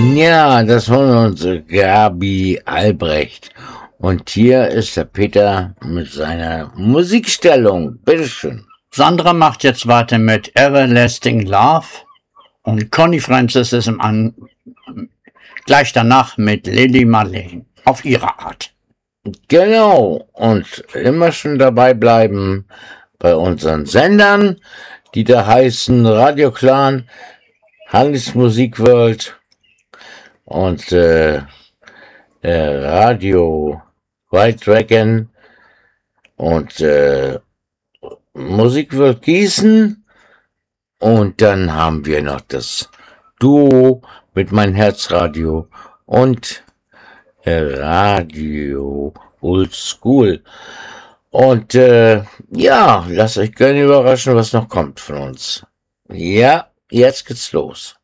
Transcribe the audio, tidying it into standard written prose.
Ja, das war unsere Gabi Albrecht. Und hier ist der Peter mit seiner Musikstellung. Bitteschön. Sandra macht jetzt weiter mit Everlasting Love und Connie Francis ist gleich danach mit Lily Marlene auf ihre Art. Genau. Und immer schon dabei bleiben bei unseren Sendern, die da heißen Radio Clan, Hannes Musikworld und Radio White Dragon und Musikworld Gießen. Und dann haben wir noch das Duo mit Mein Herzradio und Radio Old School. Und ja, lasst euch gerne überraschen, was noch kommt von uns. Ja, jetzt geht's los.